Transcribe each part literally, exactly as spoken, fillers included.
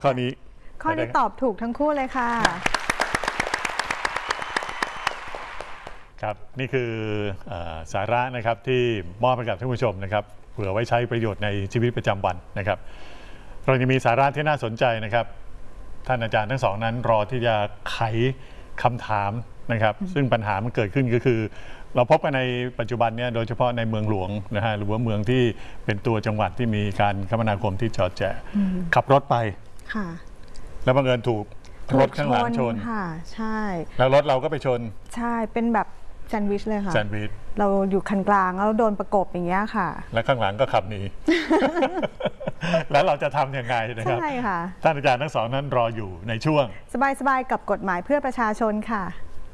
ข้อนี้ข้อนี้ตอบถูกทั้งคู่เลยค่ะครับนี่คือสาระนะครับที่มอบให้กับท่านผู้ชมนะครับเผื่อไว้ใช้ประโยชน์ในชีวิตประจำวันนะครับเราจะมีสาระที่น่าสนใจนะครับท่านอาจารย์ทั้งสองนั้นรอที่จะไขคำถามนะครับซึ่งปัญหามันเกิดขึ้นก็คือเราพบกันในปัจจุบันเนี่ยโดยเฉพาะในเมืองหลวงนะฮะหรือว่าเมืองที่เป็นตัวจังหวัดที่มีการคมนาคมที่จอดแจขับรถไปแล้วบังเอิญถูกรถข้างหลังชนค่ะใช่แล้วรถเราก็ไปชนใช่เป็นแบบแซนด์วิชเลยค่ะแซนด์วิชเราอยู่คันกลางแล้วโดนประกบอย่างเงี้ยค่ะแล้วข้างหลังก็ขับหนี แล้วเราจะทำยังไงนะครับใช่ค่ะท่านอาจารย์ทั้งสองนั้นรออยู่ในช่วงสบายๆกับกฎหมายเพื่อประชาชนค่ะ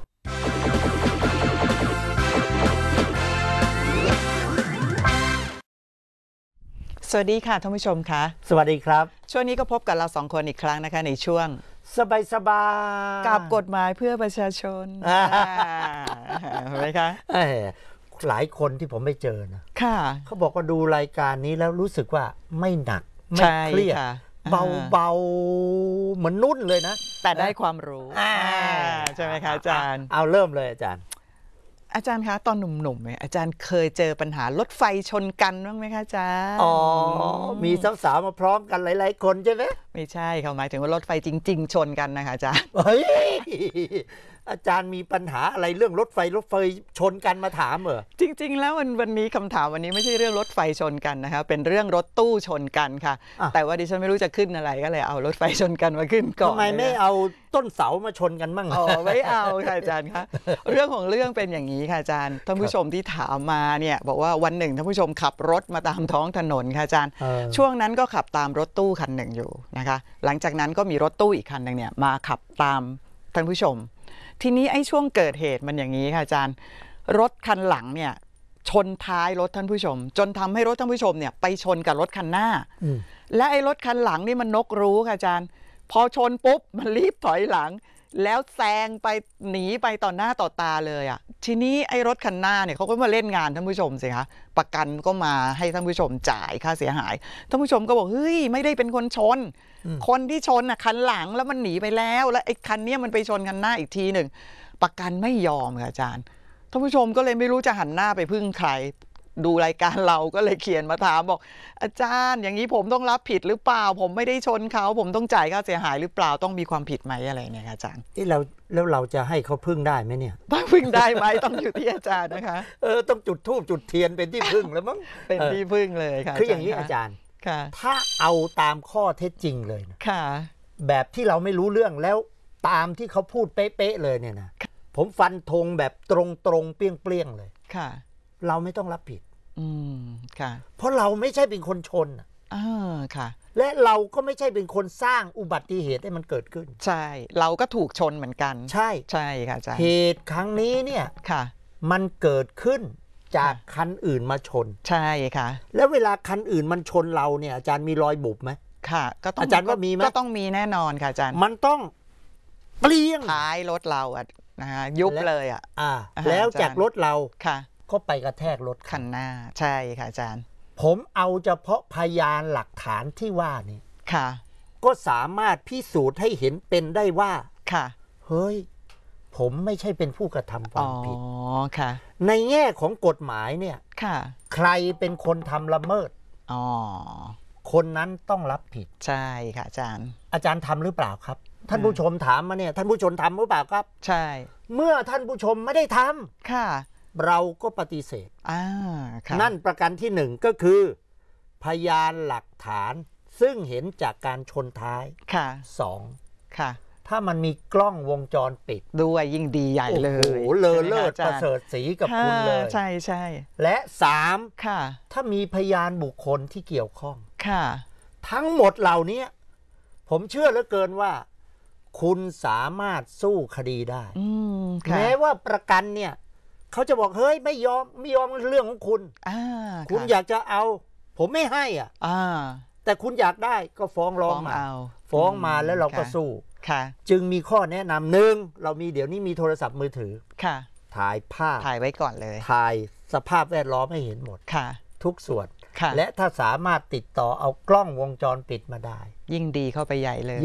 สวัสดีค่ะท่านผู้ชมคะสวัสดีครับช่วงนี้ก็พบกับเราสองคนอีกครั้งนะคะในช่วงสบายสบายกับกฎหมายเพื่อประชาชนเห็นไหมคะหลายคนที่ผมไม่เจอนะค่ะเขาบอกว่าดูรายการนี้แล้วรู้สึกว่าไม่หนักไม่เครียดเบาๆเหมือนนุ่นเลยนะแต่ได้ความรู้ใช่ไหมคะอาจารย์เอาเริ่มเลยอาจารย์อาจารย์คะตอนหนุ่มๆเนี่ยอาจารย์เคยเจอปัญหารถไฟชนกันบ้างไหมคะอาจารย์อ๋อมีสาวๆมาพร้อมกันหลายๆคนใช่ไหมไม่ใช่เขาหมายถึงว่ารถไฟจริงๆชนกันนะคะอาจารย์เฮ้ยอาจารย์มีปัญหาอะไรเรื่องรถไฟรถไฟชนกันมาถามเหรอจริงๆแล้ววันวันนี้คำถามวันนี้ไม่ใช่เรื่องรถไฟชนกันนะคะเป็นเรื่องรถตู้ชนกันค่ะแต่ว่าดิฉันไม่รู้จะขึ้นอะไรก็เลยเอารถไฟชนกันมาขึ้นก่อนทำไมไม่เอาต้นเสามาชนกันบ้างอ๋อไม่เอาค่ะอาจารย์คะเรื่องของเรื่องเป็นอย่างนี้ค่ะอาจารย์ท่านผู้ชมที่ถามมาเนี่ยบอกว่าวันหนึ่งท่านผู้ชมขับรถมาตามท้องถนนค่ะอาจารย์ช่วงนั้นก็ขับตามรถตู้คันหนึ่งอยู่นะคะหลังจากนั้นก็มีรถตู้อีกคันหนึ่งเนี่ยมาขับตามท่านผู้ชมทีนี้ไอ้ช่วงเกิดเหตุมันอย่างนี้ค่ะอาจารย์รถคันหลังเนี่ยชนท้ายรถท่านผู้ชมจนทำให้รถท่านผู้ชมเนี่ยไปชนกับรถคันหน้าและไอ้รถคันหลังนี่มันนกรู้ค่ะอาจารย์พอชนปุ๊บมันรีบถอยหลังแล้วแซงไปหนีไปต่อหน้าต่อตาเลยอ่ะทีนี้ไอ้รถคันหน้าเนี่ยเขาก็มาเล่นงานท่านผู้ชมสิคะประกันก็มาให้ท่านผู้ชมจ่ายค่าเสียหายท่านผู้ชมก็บอกเฮ้ยไม่ได้เป็นคนชนคนที่ชนอ่ะคันหลังแล้วมันหนีไปแล้วแล้วไอ้คันนี้มันไปชนคันหน้าอีกทีหนึ่งประกันไม่ยอมค่ะอาจารย์ท่านผู้ชมก็เลยไม่รู้จะหันหน้าไปพึ่งใครดูรายการเราก็เลยเขียนมาถามบอกอาจารย์อย่างนี้ผมต้องรับผิดหรือเปล่าผมไม่ได้ชนเขาผมต้องจ่ายค่าเสียหายหรือเปล่าต้องมีความผิดไหมอะไรเนี่ยอาจารย์ที่เราแล้วเราจะให้เขาพึ่งได้ไหมเนี่ยพึ่งได้ไหมต้องอยู่ที่อาจารย์นะคะเออต้องจุดธูปจุดเทียนเป็นที่พึ่งแล้วมั้งเป็นที่พึ่งเลยค่ะคืออย่างนี้อาจารย์ถ้าเอาตามข้อเท็จจริงเลยนะแบบที่เราไม่รู้เรื่องแล้วตามที่เขาพูดเป๊ะๆเลยเนี่ยนะผมฟันธงแบบตรงๆเปรี้ยงๆเลยค่ะเราไม่ต้องรับผิดอืมค่ะเพราะเราไม่ใช่เป็นคนชนอ่าค่ะและเราก็ไม่ใช่เป็นคนสร้างอุบัติเหตุให้มันเกิดขึ้นใช่เราก็ถูกชนเหมือนกันใช่ใช่ค่ะอาจารย์เหตุครั้งนี้เนี่ยค่ะมันเกิดขึ้นจากคันอื่นมาชนใช่ค่ะแล้วเวลาคันอื่นมันชนเราเนี่ยอาจารย์มีรอยบุบไหมค่ะก็ต้องอาจารย์ว่ามีไหมก็ต้องมีแน่นอนค่ะอาจารย์มันต้องเปรี้ยงท้ายรถเราอ่ะนะฮะยุบเลยอ่ะอ่าแล้วจากรถเราค่ะก็ไปกระแทกรถคันหน้าใช่ค่ะอาจารย์ผมเอาเฉพาะพยานหลักฐานที่ว่านี่ค่ะก็สามารถพิสูจน์ให้เห็นเป็นได้ว่าค่ะเฮ้ยผมไม่ใช่เป็นผู้กระทำความผิดอ๋อค่ะในแง่ของกฎหมายเนี่ยค่ะใครเป็นคนทำละเมิดอ๋อคนนั้นต้องรับผิดใช่ค่ะอาจารย์อาจารย์ทำหรือเปล่าครับท่านผู้ชมถามมาเนี่ยท่านผู้ชมทำหรือเปล่าครับใช่เมื่อท่านผู้ชมไม่ได้ทำค่ะเราก็ปฏิเสธอ่านั่นประกันที่หนึ่งก็คือพยานหลักฐานซึ่งเห็นจากการชนท้ายค่ะสองค่ะถ้ามันมีกล้องวงจรปิดด้วยยิ่งดีใหญ่เลยโอ้โหเลอเลิศประเสริฐศรีกับคุณเลยใช่ใช่และสามค่ะถ้ามีพยานบุคคลที่เกี่ยวข้องค่ะทั้งหมดเหล่านี้ผมเชื่อเหลือเกินว่าคุณสามารถสู้คดีได้แม้ว่าประกันเนี่ยเขาจะบอกเฮ้ยไม่ยอมไม่ยอมเรื่องของคุณคุณอยากจะเอาผมไม่ให้อ่ะแต่คุณอยากได้ก็ฟ้องร้องมาฟ้องมาแล้วเราก็สู้จึงมีข้อแนะนำหนึ่งเรามีเดี๋ยวนี้มีโทรศัพท์มือถือถ่ายภาพถ่ายไว้ก่อนเลยถ่ายสภาพแวดล้อมให้เห็นหมดทุกส่วนและถ้าสามารถติดต่อเอากล้องวงจรปิดมาได้ยิ่งดีเข้าไปใหญ่เลย